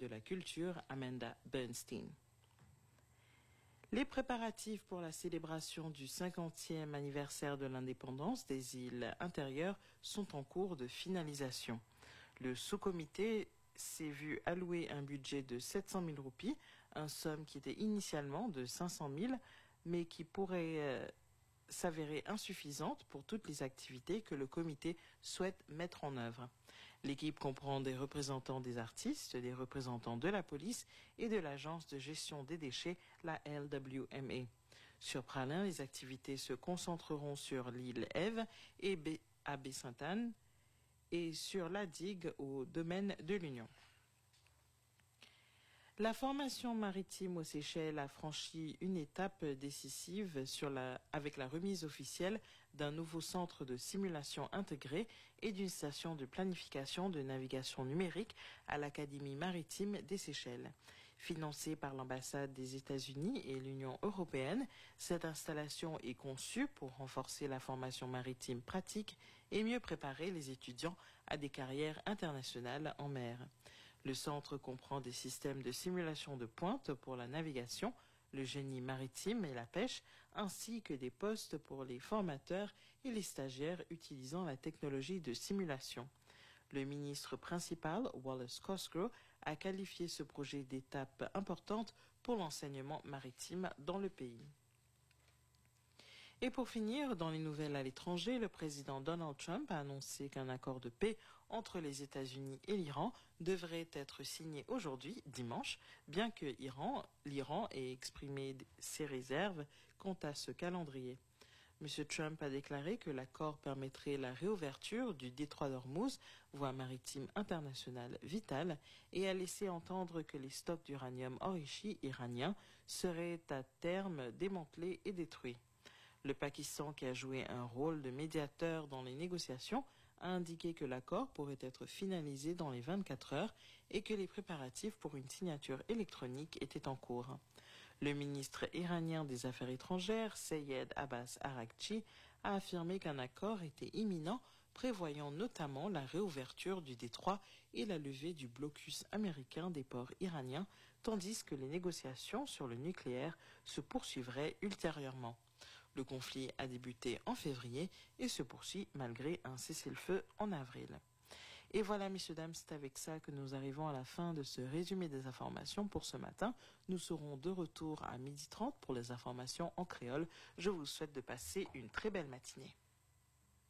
de la culture Amanda Bernstein. Les préparatifs pour la célébration du 50e anniversaire de l'indépendance des îles intérieures sont en cours de finalisation. Le sous-comité s'est vu allouer un budget de 700 000 roupies, une somme qui était initialement de 500 000, mais qui pourrait s'avérer insuffisante pour toutes les activités que le comité souhaite mettre en œuvre. L'équipe comprend des représentants des artistes, des représentants de la police et de l'agence de gestion des déchets, la LWMA. Sur Praslin, les activités se concentreront sur l'île Ève et à Baie-Sainte-Anne et sur la digue au domaine de l'Union. La formation maritime aux Seychelles a franchi une étape décisive avec la remise officielle d'un nouveau centre de simulation intégré et d'une station de planification de navigation numérique à l'Académie maritime des Seychelles. Financée par l'ambassade des États-Unis et l'Union européenne, cette installation est conçue pour renforcer la formation maritime pratique et mieux préparer les étudiants à des carrières internationales en mer. Le centre comprend des systèmes de simulation de pointe pour la navigation, le génie maritime et la pêche, ainsi que des postes pour les formateurs et les stagiaires utilisant la technologie de simulation. Le ministre principal, Wallace Cosgrove, a qualifié ce projet d'étape importante pour l'enseignement maritime dans le pays. Et pour finir, dans les nouvelles à l'étranger, le président Donald Trump a annoncé qu'un accord de paix entre les États-Unis et l'Iran devrait être signé aujourd'hui, dimanche, bien que l'Iran ait exprimé ses réserves quant à ce calendrier. M. Trump a déclaré que l'accord permettrait la réouverture du détroit d'Ormuz, voie maritime internationale vitale, et a laissé entendre que les stocks d'uranium enrichi iranien seraient à terme démantelés et détruits. Le Pakistan, qui a joué un rôle de médiateur dans les négociations, a indiqué que l'accord pourrait être finalisé dans les 24 heures et que les préparatifs pour une signature électronique étaient en cours. Le ministre iranien des Affaires étrangères, Seyed Abbas Araghchi, a affirmé qu'un accord était imminent, prévoyant notamment la réouverture du détroit et la levée du blocus américain des ports iraniens, tandis que les négociations sur le nucléaire se poursuivraient ultérieurement. Le conflit a débuté en février et se poursuit malgré un cessez-le-feu en avril. Et voilà, messieurs, dames, c'est avec ça que nous arrivons à la fin de ce résumé des informations pour ce matin. Nous serons de retour à 12h30 pour les informations en créole. Je vous souhaite de passer une très belle matinée.